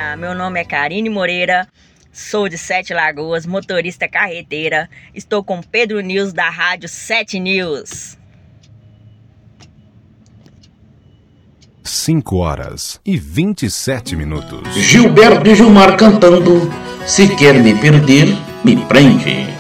Meu nome é Karine Moreira, sou de Sete Lagoas, motorista carreteira. Estou com Pedro News da Rádio 7 News. 5h27. Gilberto e Gilmar cantando Se Quer Me Perder, Me Prende.